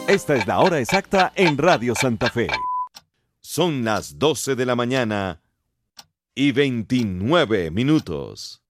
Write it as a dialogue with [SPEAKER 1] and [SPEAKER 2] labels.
[SPEAKER 1] Esta es la hora exacta en Radio Santa Fe. Son las 12 de la mañana y 29 minutos.